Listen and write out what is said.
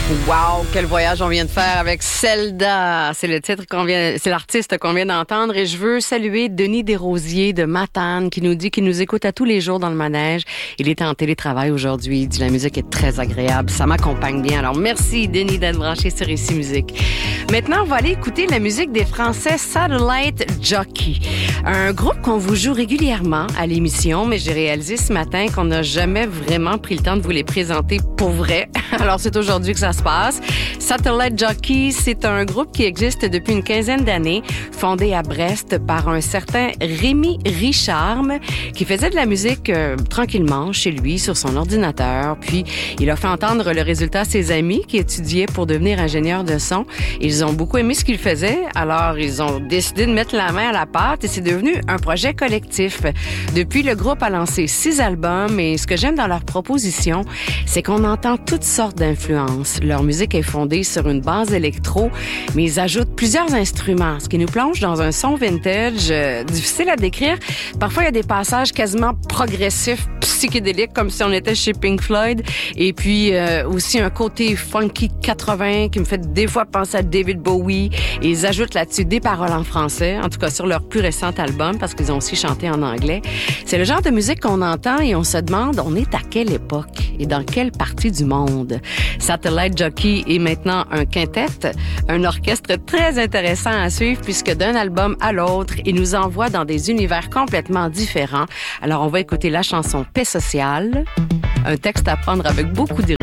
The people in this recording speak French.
Wow, quel voyage on vient de faire avec Zelda. C'est le titre c'est l'artiste qu'on vient d'entendre et je veux saluer Denis Desrosiers de Matane qui nous dit qu'il nous écoute à tous les jours dans le manège. Il est en télétravail aujourd'hui. Il dit la musique est très agréable. Ça m'accompagne bien. Alors merci Denis d'être branché sur Ici Musique. Maintenant, on va aller écouter la musique des Français Satellite Jockey. Un groupe qu'on vous joue régulièrement à l'émission, mais j'ai réalisé ce matin qu'on n'a jamais vraiment pris le temps de vous les présenter pour vrai. Alors c'est aujourd'hui que ça se passe. Satellite Jockey, c'est un groupe qui existe depuis une quinzaine d'années, fondé à Brest par un certain Rémi Richarme, qui faisait de la musique tranquillement chez lui sur son ordinateur. Puis, il a fait entendre le résultat à ses amis qui étudiaient pour devenir ingénieurs de son. Ils ont beaucoup aimé ce qu'il faisait, alors ils ont décidé de mettre la main à la pâte et c'est devenu un projet collectif. Depuis, le groupe a lancé 6 albums et ce que j'aime dans leur proposition, c'est qu'on entend toutes sortes d'influences. Leur musique est fondée sur une base électro, mais ils ajoutent plusieurs instruments, ce qui nous plonge dans un son vintage difficile à décrire. Parfois, il y a des passages quasiment progressifs, psychédéliques, comme si on était chez Pink Floyd. Et puis, aussi un côté funky 80 qui me fait des fois penser à David Bowie. Et ils ajoutent là-dessus des paroles en français, en tout cas sur leur plus récent album, parce qu'ils ont aussi chanté en anglais. C'est le genre de musique qu'on entend et on se demande, on est à quelle époque et dans quelle partie du monde? Satellite Jockey est maintenant un quintet, un orchestre très intéressant à suivre puisque d'un album à l'autre, il nous envoie dans des univers complètement différents. Alors, on va écouter la chanson Paix sociale, un texte à prendre avec beaucoup